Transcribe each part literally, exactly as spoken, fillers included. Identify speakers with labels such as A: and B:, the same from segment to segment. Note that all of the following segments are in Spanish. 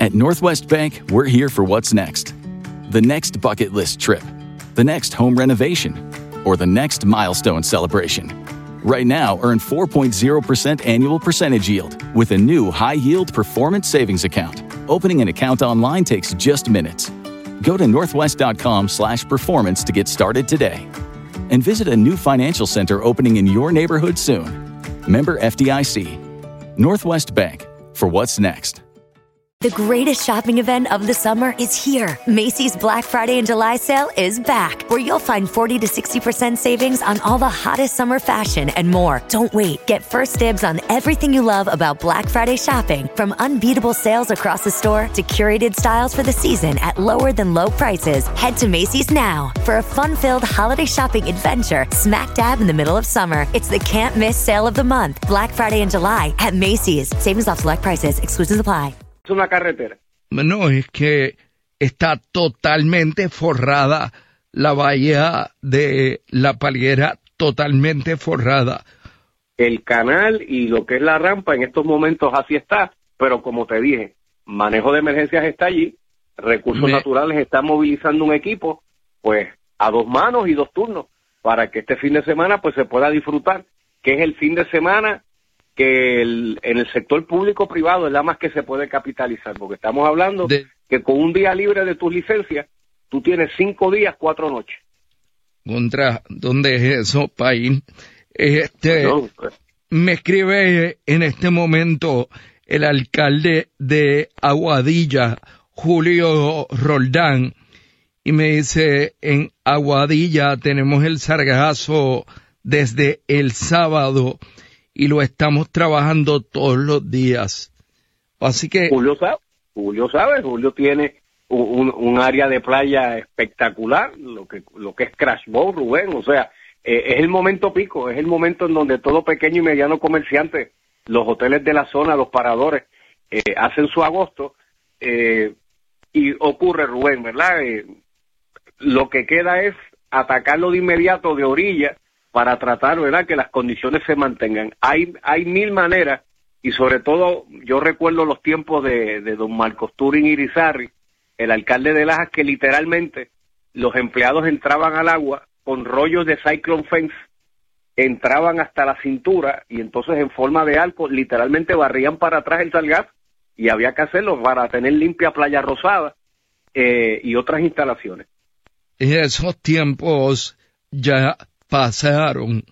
A: At Northwest Bank, we're here for what's next. The next bucket list trip, the next home renovation, or the next milestone celebration. Right now, earn four point zero percent annual percentage yield with a new high-yield performance savings account. Opening an account online takes just minutes. Go to northwest.com slash performance to get started today. And visit a new financial center opening in your neighborhood soon. Member F D I C. Northwest Bank, for what's next.
B: The greatest shopping event of the summer is here. Macy's Black Friday and July sale is back, where you'll find forty to sixty percent savings on all the hottest summer fashion and more. Don't wait. Get first dibs on everything you love about Black Friday shopping, from unbeatable sales across the store to curated styles for the season at lower than low prices. Head to Macy's now for a fun-filled holiday shopping adventure smack dab in the middle of summer. It's the can't miss sale of the month. Black Friday and July at Macy's. Savings off select prices. Exclusions apply.
C: Es una carretera.
D: No, es que está totalmente forrada la bahía de La Palguera, totalmente forrada.
C: El canal y lo que es la rampa en estos momentos así está, pero como te dije, manejo de emergencias está allí, recursos
D: Me...
C: naturales están movilizando un equipo, pues a dos manos y dos turnos, para que este fin de semana pues se pueda disfrutar, que es el fin de semana que el, en el sector público-privado es la más que se puede capitalizar, porque estamos hablando de... que con un día libre de tus licencias, tú tienes cinco días, cuatro noches.
D: Contra, ¿dónde es eso, país? Este,
C: no, pues.
D: Me escribe en este momento el alcalde de Aguadilla, Julio Roldán, y me dice, en Aguadilla tenemos el sargazo desde el sábado, y lo estamos trabajando todos los días. Así que...
C: Julio sabe, Julio sabe, Julio tiene un, un área de playa espectacular, lo que lo que es Crash Boat, Rubén, o sea, eh, es el momento pico, es el momento en donde todo pequeño y mediano comerciante, los hoteles de la zona, los paradores, eh, hacen su agosto, eh, y ocurre, Rubén, ¿verdad? Eh, lo que queda es atacarlo de inmediato de orilla, para tratar, ¿verdad?, que las condiciones se mantengan. Hay hay mil maneras, y sobre todo, yo recuerdo los tiempos de, de don Marcos Turing Irizarry, el alcalde de Lajas, que literalmente los empleados entraban al agua con rollos de Cyclone Fence, entraban hasta la cintura, y entonces en forma de arco, literalmente barrían para atrás el sargazo, y había que hacerlo para tener limpia Playa Rosada eh, y otras instalaciones.
D: En esos tiempos ya pasaron.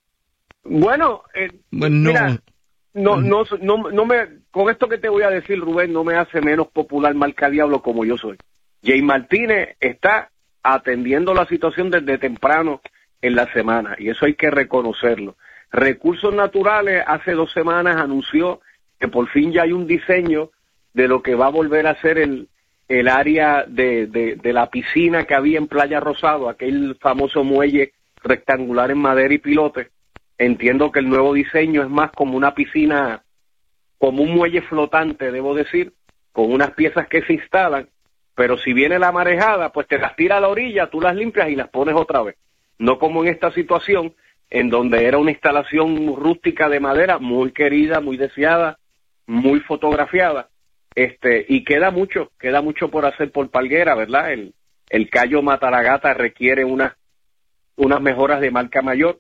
C: Bueno, eh,
D: bueno
C: mira, no, no, no, no me, con esto que te voy a decir, Rubén, no me hace menos popular marca diablo como yo soy. Jay Martínez está atendiendo la situación desde temprano en la semana, y eso hay que reconocerlo. Recursos Naturales hace dos semanas anunció que por fin ya hay un diseño de lo que va a volver a ser el, el área de, de, de la piscina que había en Playa Rosado, aquel famoso muelle rectangular en madera y pilote. Entiendo que el nuevo diseño es más como una piscina, como un muelle flotante, debo decir, con unas piezas que se instalan, pero si viene la marejada, pues te las tira a la orilla, tú las limpias y las pones otra vez. No como en esta situación, en donde era una instalación rústica de madera, muy querida, muy deseada, muy fotografiada, este, y queda mucho, queda mucho por hacer por Palguera, ¿verdad? El, el Cayo Mataragata requiere una unas mejoras de marca mayor,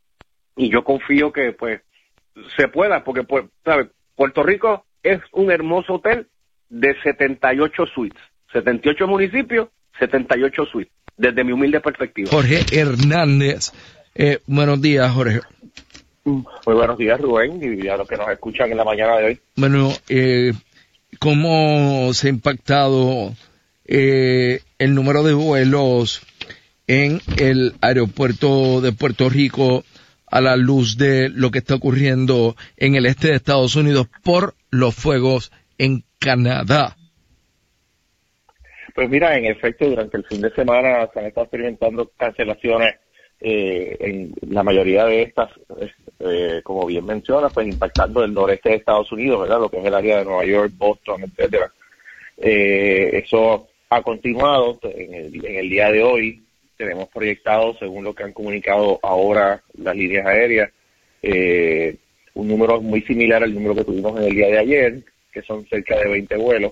C: y yo confío que pues se pueda, porque pues, ¿sabe? Puerto Rico es un hermoso hotel de setenta y ocho suites, setenta y ocho municipios, setenta y ocho suites, desde mi humilde perspectiva.
D: Jorge Hernández, eh, buenos días, Jorge.
E: Muy buenos días, Rubén, y a los que nos escuchan en la mañana de hoy.
D: Bueno, eh, ¿cómo se ha impactado eh, el número de vuelos en el aeropuerto de Puerto Rico a la luz de lo que está ocurriendo en el este de Estados Unidos por los fuegos en Canadá?
E: Pues mira, en efecto, durante el fin de semana se han estado experimentando cancelaciones, eh, en la mayoría de estas, eh, como bien menciona, pues impactando el noreste de Estados Unidos, ¿verdad? Lo que es el área de Nueva York, Boston, etcétera. Eh, eso ha continuado en el, en el día de hoy. Tenemos proyectado, según lo que han comunicado ahora las líneas aéreas, eh, un número muy similar al número que tuvimos en el día de ayer, que son cerca de veinte vuelos.